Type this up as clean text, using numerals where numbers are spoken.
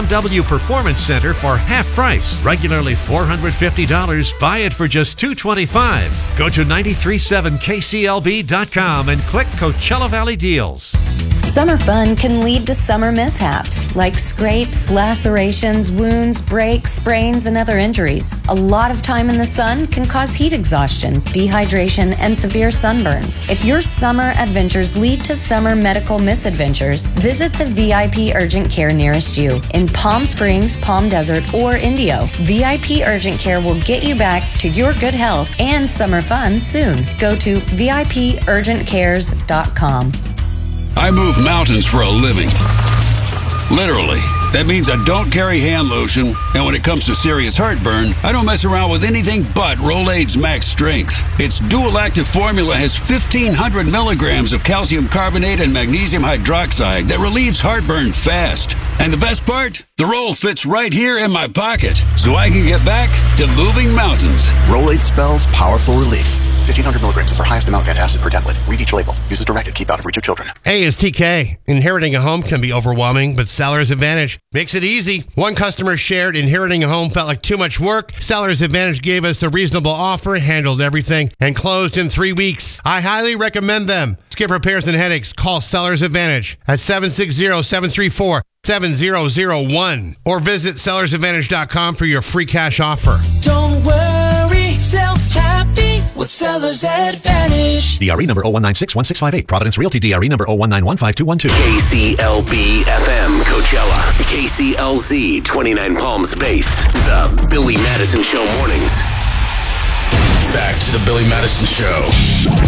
BMW Performance Center for half price. Regularly $450. Buy it for just $225. Go to 937kclb.com and click Coachella Valley Deals. Summer fun can lead to summer mishaps like scrapes, lacerations, wounds, breaks, sprains, and other injuries. A lot of time in the sun can cause heat exhaustion, dehydration, and severe sunburns. If your summer adventures lead to summer medical misadventures, visit the VIP Urgent Care nearest you in Palm Springs, Palm Desert, or Indio. VIP Urgent Care will get you back to your good health and summer fun soon. Go to VIPUrgentCares.com. I move mountains for a living. Literally. That means I don't carry hand lotion, and when it comes to serious heartburn, I don't mess around with anything but Rolaids Max Strength. Its dual-active formula has 1,500 milligrams of calcium carbonate and magnesium hydroxide that relieves heartburn fast. And the best part? The roll fits right here in my pocket, so I can get back to moving mountains. Rolaids spells powerful relief. 1,500 milligrams is our highest amount of antacid per tablet. Read each label. Use as directed. Keep out of reach of children. Hey, it's TK. Inheriting a home can be overwhelming, but Seller's Advantage makes it easy. One customer shared inheriting a home felt like too much work. Seller's Advantage gave us a reasonable offer, handled everything, and closed in 3 weeks. I highly recommend them. Skip repairs and headaches. Call Seller's Advantage at 760-734-7001 or visit sellersadvantage.com for your free cash offer. Don't worry, sell happy with Seller's Advantage. DRE number 01961658. Providence Realty DRE number 01915212. KCLB FM Coachella. KCLZ 29 Palms Base. The Billy Madison Show mornings. Back to the Billy Madison Show.